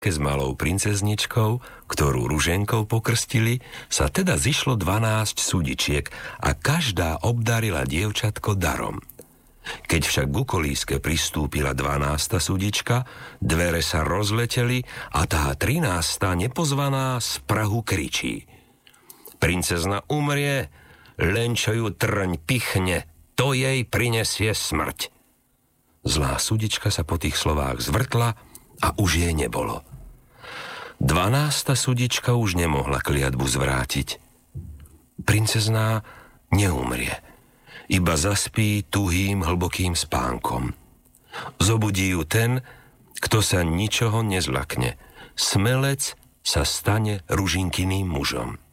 s malou princezničkou, ktorú Ruženkou pokrstili, sa teda zišlo 12 súdičiek a každá obdarila dievčatko darom. Keď však ku kolíske pristúpila 12. súdička, dvere sa rozleteli a tá 13. nepozvaná z prahu kričí: Princezna umrie, len čo ju trň pichne, to jej prinesie smrť. Zlá súdička sa po tých slovách zvrtla a už jej nebolo. 12. súdička už nemohla kliatbu zvrátiť. Princezná neumrie, iba zaspí tuhým hlbokým spánkom. Zobudí ju ten, kto sa ničoho nezlakne. Smelec sa stane Ružinkyným mužom.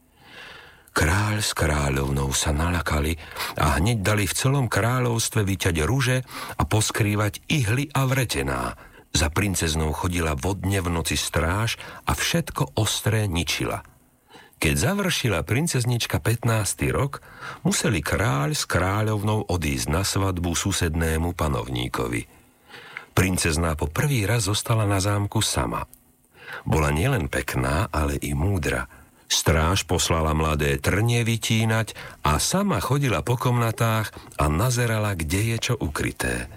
Kráľ s kráľovnou sa nalakali a hneď dali v celom kráľovstve vyťať ruže a poskrývať ihly a vretená. Za princeznou chodila vodne v noci stráž a všetko ostré ničila. Keď završila princeznička 15. rok, museli kráľ s kráľovnou odísť na svadbu susednému panovníkovi. Princezná po prvý raz zostala na zámku sama. Bola nielen pekná, ale i múdra. Stráž poslala mladé trnie vytínať a sama chodila po komnatách a nazerala, kde je čo ukryté.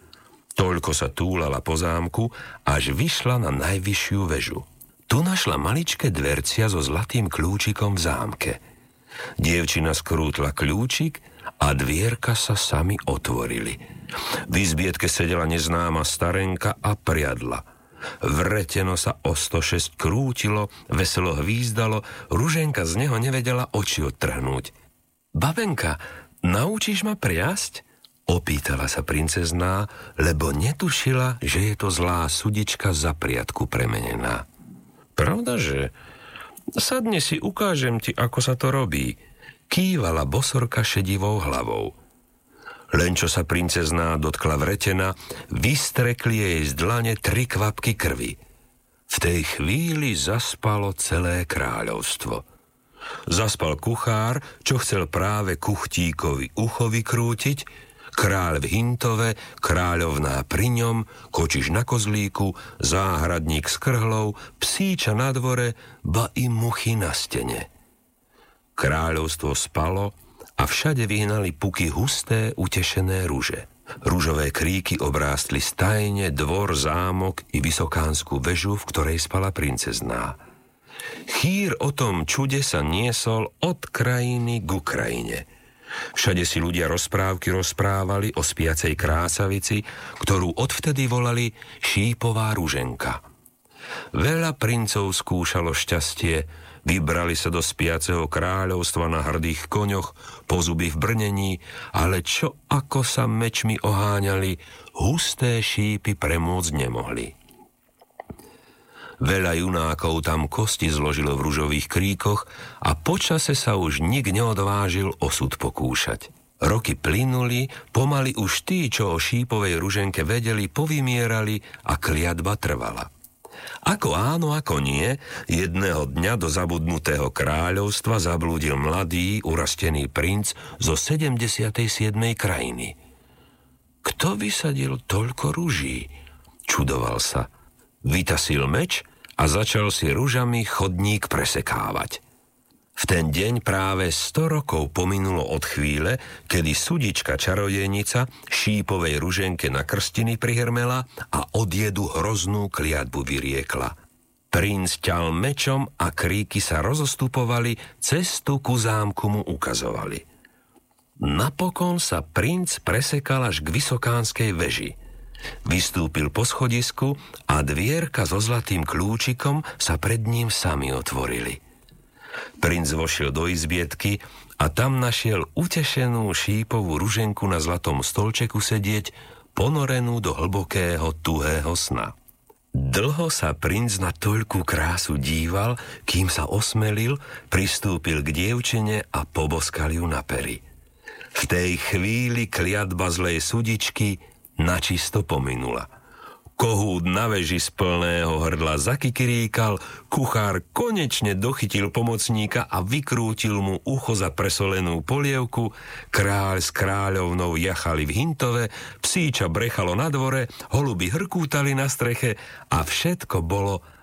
Toľko sa túlala po zámku, až vyšla na najvyššiu väžu. Tu našla maličké dvercia so zlatým kľúčikom v zámke. Dievčina skrútla kľúčik a dvierka sa sami otvorili. V izbietke sedela neznáma starenka a priadla. Vreteno sa o 106 krútilo, veselo hvízdalo, Ruženka z neho nevedela oči odtrhnúť. Babenka, naučíš ma priasť? Opýtala sa princezná, lebo netušila, že je to zlá sudička za priatku premenená. Pravdaže? Sadni si, ukážem ti, ako sa to robí. Kývala bosorka šedivou hlavou. Len čo sa princezná dotkla vretena, vystrekli jej z dlane 3 kvapky krvi. V tej chvíli zaspalo celé kráľovstvo. Zaspal kuchár, čo chcel práve kuchtíkovi ucho vykrútiť, kráľ v hintove, kráľovná pri ňom, kočiš na kozlíku, záhradník s krhlou, psíča na dvore, ba i muchy na stene. Kráľovstvo spalo a všade vyhnali puky husté, utešené ruže. Ružové kríky obrástli stajne, dvor, zámok i vysokánsku väžu, v ktorej spala princezná. Chýr o tom čude sa niesol od krajiny ku krajine. Všade si ľudia rozprávky rozprávali o spiacej krásavici, ktorú odvtedy volali Šípová Ruženka. Veľa princov skúšalo šťastie, vybrali sa do spiaceho kráľovstva na hrdých koňoch, po zuby v brnení, ale čo ako sa mečmi oháňali, husté šípy premôcť nemohli. Veľa junákov tam kosti zložilo v ružových kríkoch a počase sa už nik neodvážil osud pokúšať. Roky plynuli, pomaly už tí, čo o Šípovej Ruženke vedeli, povymierali a kliatba trvala. Ako áno, ako nie, jedného dňa do zabudnutého kráľovstva zablúdil mladý, urastený princ zo 77. krajiny. Kto vysadil toľko ruží? Čudoval sa. Vytasil meč a začal si ružami chodník presekávať. V ten deň práve 100 rokov pominulo od chvíle, kedy sudička čarodejnica Šípovej Ruženke na krstiny prihrmela a od jedu hroznú kliatbu vyriekla. Princ ťal mečom a kríky sa rozostupovali, cestu ku zámku mu ukazovali. Napokon sa princ presekal až k vysokánskej veži. Vystúpil po schodisku a dvierka so zlatým kľúčikom sa pred ním sami otvorili. Princ vošiel do izbietky a tam našiel utešenú Šípovú Ruženku na zlatom stolčeku sedieť, ponorenú do hlbokého, tuhého sna. Dlho sa princ na toľkú krásu díval, kým sa osmelil, pristúpil k dievčine a poboskal ju na pery. V tej chvíli kliatba zlej sudičky načisto pominula. Kohút na veži z plného hrdla zakikiríkal, kuchár konečne dochytil pomocníka a vykrútil mu ucho za presolenú polievku, kráľ s kráľovnou jachali v hintove, psíča brechalo na dvore, holuby hrkútali na streche a všetko bolo